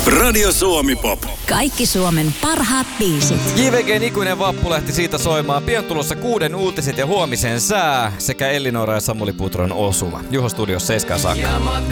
Radio Suomi Pop. Kaikki Suomen parhaat biisit. JVG:n ikuinen vappu lähti siitä soimaan. Pian tulossa 6 uutiset ja huomisen sää sekä Ellinora ja Samuli Putron osuma. Juho Studios 7 saakka.